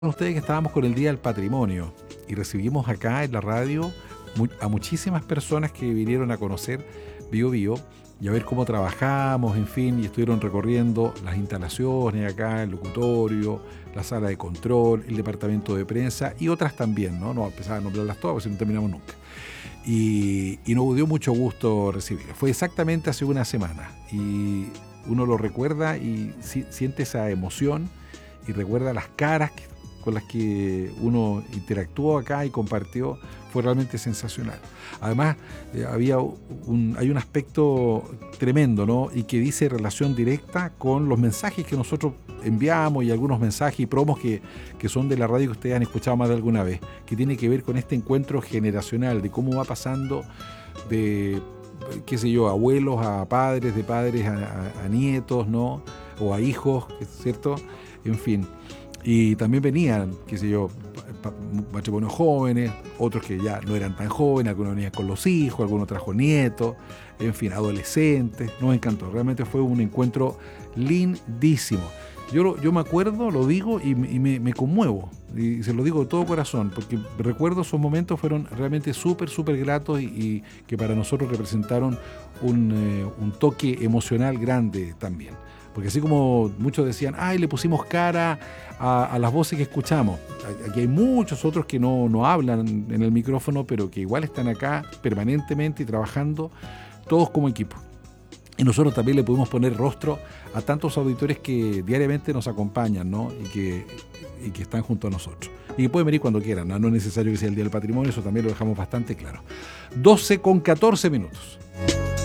Ustedes que estábamos con el Día del Patrimonio y recibimos acá en la radio a muchísimas personas que vinieron a conocer Bío Bío y a ver cómo trabajamos, en fin, y estuvieron recorriendo las instalaciones acá, el locutorio, la sala de control, el departamento de prensa y otras también, ¿no? No empezaba a nombrarlas todas porque si no terminamos nunca. Y nos dio mucho gusto recibirlo. Fue exactamente hace una semana y uno lo recuerda y siente esa emoción y recuerda las caras con las que uno interactuó acá y compartió. Fue realmente sensacional. Además, hay un aspecto tremendo, ¿no? Y que dice relación directa con los mensajes que nosotros enviamos y algunos mensajes y promos que son de la radio que ustedes han escuchado más de alguna vez, que tiene que ver con este encuentro generacional, de cómo va pasando de, qué sé yo, abuelos a padres, de padres a nietos, ¿no? O a hijos, ¿cierto? En fin. Y también venían, qué sé yo, matrimonios jóvenes, otros que ya no eran tan jóvenes, algunos venían con los hijos, algunos trajo nietos, en fin, adolescentes. Nos encantó, realmente fue un encuentro lindísimo. Yo me acuerdo, lo digo y me conmuevo, y se lo digo de todo corazón, porque recuerdo esos momentos fueron realmente súper gratos y que para nosotros representaron un toque emocional grande también. Porque así como muchos decían, ay, le pusimos cara a las voces que escuchamos. Aquí hay muchos otros que no hablan en el micrófono, pero que igual están acá permanentemente y trabajando todos como equipo. Y nosotros también le pudimos poner rostro a tantos auditores que diariamente nos acompañan, ¿no? y que están junto a nosotros. Y que pueden venir cuando quieran, ¿no? No es necesario que sea el Día del Patrimonio, eso también lo dejamos bastante claro. 12:14.